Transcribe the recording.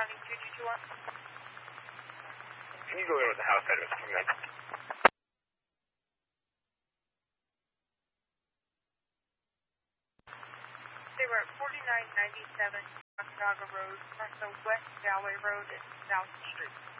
County 2221. Can you go in with the house address for me? They were at 4997 Onondaga Road, also West Galway Road and South Street.